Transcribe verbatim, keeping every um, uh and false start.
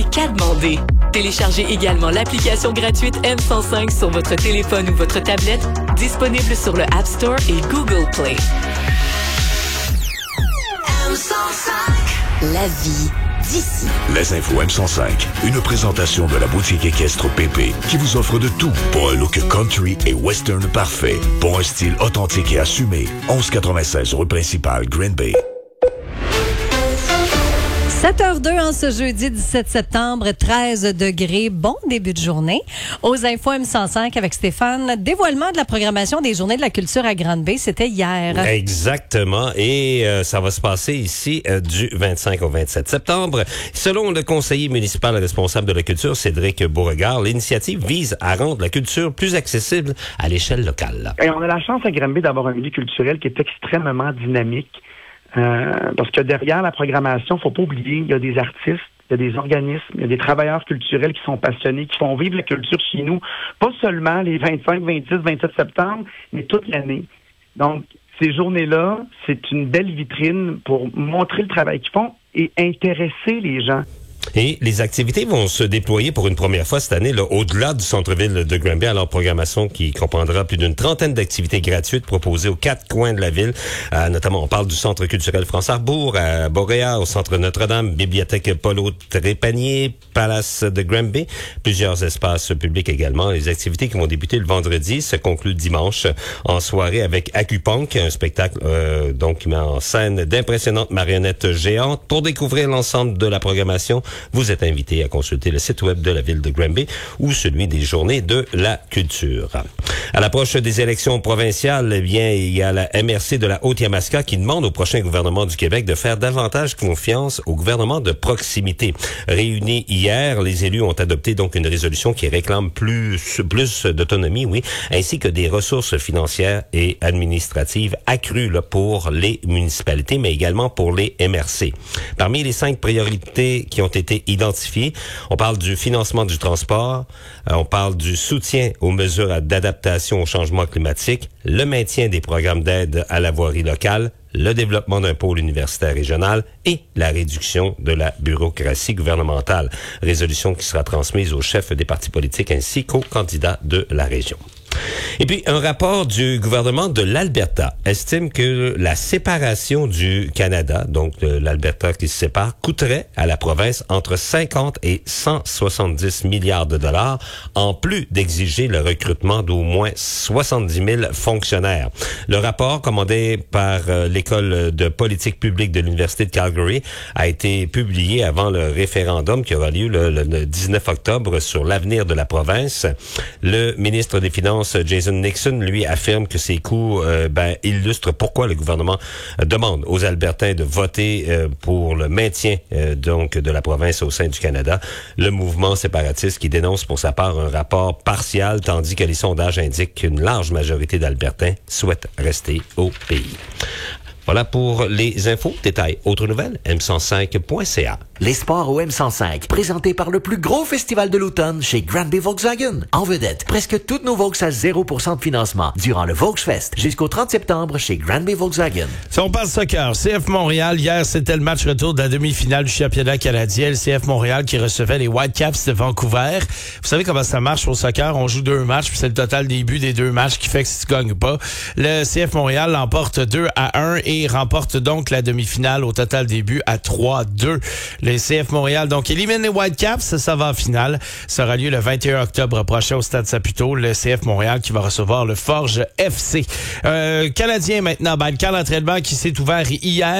qu'à demander. Téléchargez également l'application gratuite M cent cinq sur votre téléphone ou votre tablette, disponible sur le App Store et Google Play. M cent cinq. La vie d'ici. Les infos M cent cinq, une présentation de la boutique équestre Pépé qui vous offre de tout pour un look country et western parfait, pour un style authentique et assumé. onze quatre-vingt-seize rue principale, Green Bay. sept heures deux en ce jeudi dix-sept septembre, treize degrés. Bon début de journée. Aux infos M cent cinq avec Stéphane. Dévoilement de la programmation des Journées de la culture à Grande Bay, c'était hier. Exactement. Et euh, ça va se passer ici euh, du vingt-cinq au vingt-sept septembre. Selon le conseiller municipal responsable de la culture, Cédric Beauregard, l'initiative vise à rendre la culture plus accessible à l'échelle locale. Et on a la chance à Grande Bay d'avoir un milieu culturel qui est extrêmement dynamique. Euh, parce que derrière la programmation, faut pas oublier, il y a des artistes, il y a des organismes, il y a des travailleurs culturels qui sont passionnés, qui font vivre la culture chez nous, pas seulement les vingt-cinq, vingt-six, vingt-sept septembre, mais toute l'année. Donc, ces journées-là, c'est une belle vitrine pour montrer le travail qu'ils font et intéresser les gens. Et les activités vont se déployer pour une première fois cette année, là, au-delà du centre-ville de Grande Bay, à leur programmation qui comprendra plus d'une trentaine d'activités gratuites proposées aux quatre coins de la ville. Euh, notamment, on parle du Centre culturel France-Arbour, à Boréas, au Centre Notre-Dame, Bibliothèque Paulo Trépanier, Palace de Grande Bay, plusieurs espaces publics également. Les activités qui vont débuter le vendredi se concluent dimanche en soirée avec Acupunk, un spectacle euh, donc qui met en scène d'impressionnantes marionnettes géantes. Pour découvrir l'ensemble de la programmation, vous êtes invité à consulter le site web de la ville de Grande Bay ou celui des Journées de la culture. À l'approche des élections provinciales, eh bien, il y a la M R C de la Haute-Yamaska qui demande au prochain gouvernement du Québec de faire davantage confiance au gouvernement de proximité. Réunis hier, les élus ont adopté donc une résolution qui réclame plus, plus d'autonomie, oui, ainsi que des ressources financières et administratives accrues là, pour les municipalités, mais également pour les M R C. Parmi les cinq priorités qui ont été identifiés. On parle du financement du transport, euh, on parle du soutien aux mesures d'adaptation au changement climatique, le maintien des programmes d'aide à la voirie locale, le développement d'un pôle universitaire régional et la réduction de la bureaucratie gouvernementale. Résolution qui sera transmise aux chefs des partis politiques ainsi qu'aux candidats de la région. Et puis, un rapport du gouvernement de l'Alberta estime que la séparation du Canada, donc de l'Alberta qui se sépare, coûterait à la province entre cinquante et cent soixante-dix milliards de dollars, en plus d'exiger le recrutement d'au moins soixante-dix mille fonctionnaires. Le rapport, commandé par euh, l'École de politique publique de l'Université de Calgary, a été publié avant le référendum qui aura lieu le, le dix-neuf octobre sur l'avenir de la province. Le ministre des Finances, Jason Nixon, lui, affirme que ces coûts euh, ben, illustrent pourquoi le gouvernement euh, demande aux Albertains de voter euh, pour le maintien euh, donc de la province au sein du Canada. Le mouvement séparatiste qui dénonce pour sa part un rapport partial, tandis que les sondages indiquent qu'une large majorité d'Albertains souhaitent rester au pays. Voilà pour les infos. Détails, autres nouvelles, m cent cinq point c a. Les sports au M cent cinq, présentés par le plus gros festival de l'automne chez Grande Bay Volkswagen. En vedette, presque toutes nos Volks à zéro pour cent de financement durant le Volksfest jusqu'au trente septembre chez Grande Bay Volkswagen. Si on parle soccer, C F Montréal, hier, c'était le match retour de la demi-finale du championnat canadien. Le C F Montréal qui recevait les Whitecaps de Vancouver. Vous savez comment ça marche au soccer? On joue deux matchs, puis c'est le total des buts des deux matchs qui fait que si tu gagnes pas. Le C F Montréal l'emporte deux à un et remporte donc la demi-finale au total des buts à trois à deux. Le C F Montréal, donc, élimine les Whitecaps. Ça va en finale. Ça aura lieu le vingt et un octobre prochain au Stade Saputo. Le C F Montréal qui va recevoir le Forge F C. Euh, Canadien maintenant, ben, le camp d'entraînement qui s'est ouvert hier.